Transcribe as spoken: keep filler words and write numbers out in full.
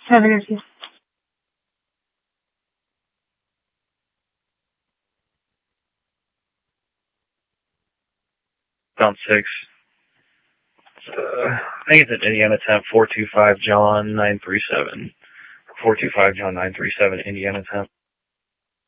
Have a good day. Down six. Uh, I think it's an Indiana temp, four two five John nine three seven. four two five John nine three seven, Indiana temp.